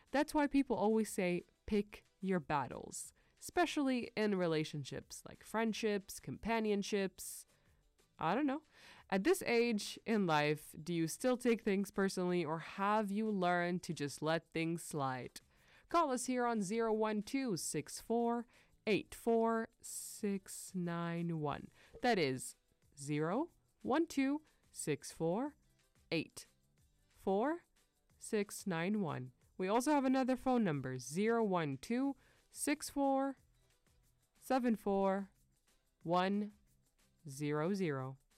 That's why people always say pick your battles, especially in relationships like friendships, companionships. I don't know. At this age in life, do you still take things personally or have you learned to just let things slide? Call us here on 012-64-84-691. That is 012-64-84-691. We also have another phone number, 012-64-74-100.